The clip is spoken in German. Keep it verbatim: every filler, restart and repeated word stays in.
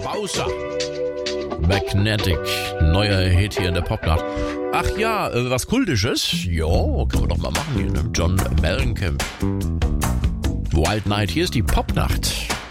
Bowser. Magnetic, neuer Hit hier in der Popnacht. Ach ja, äh, was Kultisches? Jo, kann man doch mal machen hier, ne? John Mellencamp. Wild Night, hier ist die Popnacht.